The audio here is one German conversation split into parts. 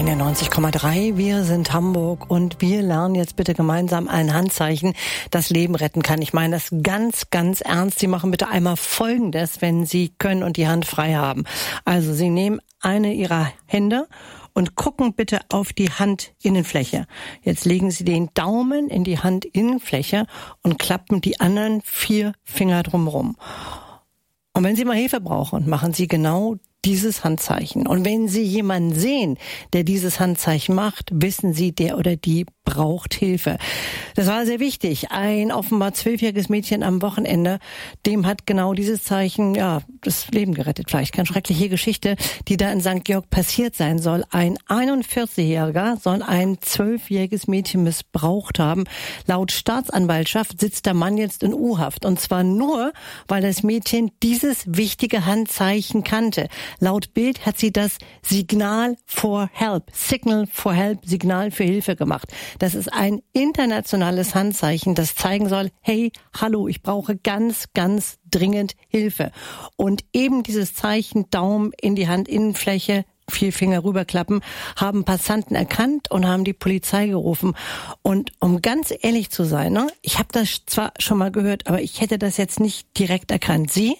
in der 90,3. Wir sind Hamburg und wir lernen jetzt bitte gemeinsam ein Handzeichen, das Leben retten kann. Ich meine das ganz, ganz ernst. Sie machen bitte einmal Folgendes, wenn Sie können und die Hand frei haben. Also Sie nehmen eine Ihrer Hände und gucken bitte auf die Handinnenfläche. Jetzt legen Sie den Daumen in die Handinnenfläche und klappen die anderen 4 Finger drumherum. Und wenn Sie mal Hilfe brauchen, machen Sie genau dieses Handzeichen. Und wenn Sie jemanden sehen, der dieses Handzeichen macht, wissen Sie, der oder die braucht Hilfe. Das war sehr wichtig. Ein offenbar 12-jähriges Mädchen am Wochenende, dem hat genau dieses Zeichen, das Leben gerettet. Vielleicht keine schreckliche Geschichte, die da in St. Georg passiert sein soll. Ein 41-Jähriger soll ein 12-jähriges Mädchen missbraucht haben. Laut Staatsanwaltschaft sitzt der Mann jetzt in U-Haft. Und zwar nur, weil das Mädchen dieses wichtige Handzeichen kannte. Laut Bild hat sie das Signal for Help, Signal for Help, Signal für Hilfe gemacht. Das ist ein internationales Handzeichen, das zeigen soll, hey, hallo, ich brauche ganz, ganz dringend Hilfe. Und eben dieses Zeichen, Daumen in die Handinnenfläche, 4 Finger rüberklappen, haben Passanten erkannt und haben die Polizei gerufen. Und um ganz ehrlich zu sein, ne, ich habe das zwar schon mal gehört, aber ich hätte das jetzt nicht direkt erkannt. Sie?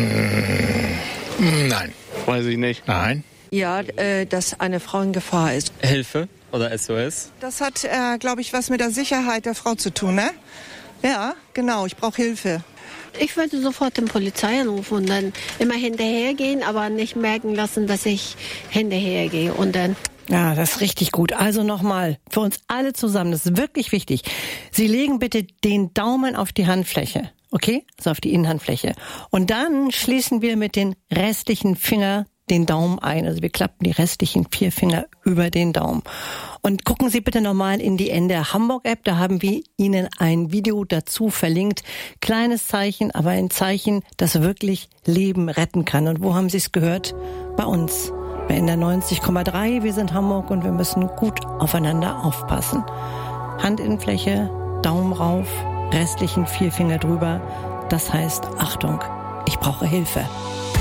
Nein. Weiß ich nicht. Nein. Ja, dass eine Frau in Gefahr ist. Hilfe oder SOS? Das hat, glaube ich, was mit der Sicherheit der Frau zu tun, ne? Ja, genau, ich brauche Hilfe. Ich würde sofort die Polizei anrufen und dann immer hinterhergehen, aber nicht merken lassen, dass ich hinterhergehe und dann... Ja, das ist richtig gut. Also nochmal, für uns alle zusammen, das ist wirklich wichtig. Sie legen bitte den Daumen auf die Handfläche, okay? Also auf die Innenhandfläche. Und dann schließen wir mit den restlichen Finger den Daumen ein. Also wir klappen die restlichen 4 Finger über den Daumen. Und gucken Sie bitte nochmal in die NDR Hamburg App, da haben wir Ihnen ein Video dazu verlinkt. Kleines Zeichen, aber ein Zeichen, das wirklich Leben retten kann. Und wo haben Sie es gehört? Bei uns. Bei NDR 90,3. Wir sind Hamburg und wir müssen gut aufeinander aufpassen. Handinnenfläche, Daumen rauf, restlichen 4 Finger drüber. Das heißt, Achtung, ich brauche Hilfe.